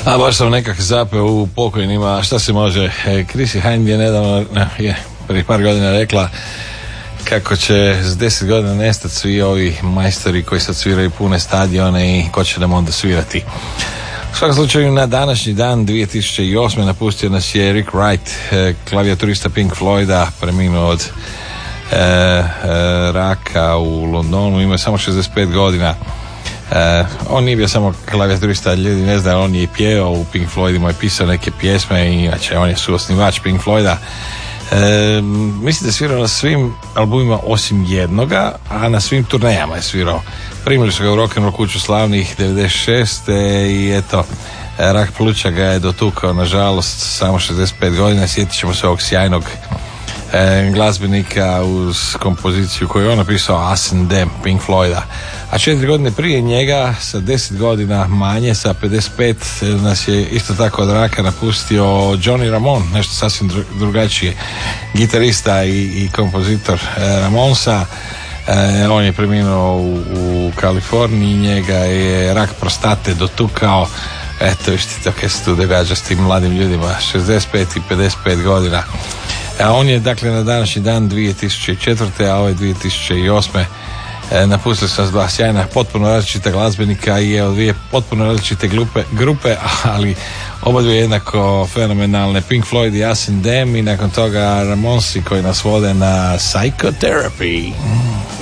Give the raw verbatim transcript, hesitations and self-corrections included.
A baš sam nekak zapeo u pokojnima, šta se može. Chrissie Hynde je nedavno, je, prije par godina rekla kako će s deset godina nestati svi ovi majstori koji sad sviraju pune stadione i ko će nam onda svirati. U svakom slučaju, na današnji dan dvije tisuće osme napustio nas je Rick Wright, klavijaturista Pink Floyda, preminuo od e, e, raka u Londonu, ima samo šezdeset pet godina. E, on nije bio samo klavijaturista, ljudi ne znaju, on je i pjevao u Pink Floydima i pisao neke pjesme i inače on je suosnivač Pink Floyda. E, mislim da je svirao na svim albumima osim jednoga, a na svim turnejama je svirao. Primili su ga u rock'n'roll kuću slavnih devedeset šeste i eto, rak pluća ga je dotukao, nažalost, samo šezdeset pet godina. Sjetit ćemo se ovog sjajnog e, glazbenika uz kompoziciju koju je on napisao, Us and Them, Pink Floyda. A četiri godine prije njega, sa deset godina manje, sa pedeset pet, nas je isto tako od raka napustio Johnny Ramone, nešto sasvim drugačije, gitarista i, i kompozitor e, Ramonesa. E, on je preminuo u, u Kaliforniji, njega je rak prostate dotukao. Eto, vište kaj se tu događa s tim mladim ljudima, šezdeset pet i pedeset pet godina. A on je, dakle, na današnji dan dvije tisuće četvrte, a ove dvije tisuće osme e, napustili su nas dva sjajna, potpuno različita glazbenika i evo dvije potpuno različite grupe, grupe ali oba dvije jednako fenomenalne, Pink Floyd i Us and Them, i nakon toga Ramonesi koji nas vode na Psychotherapy.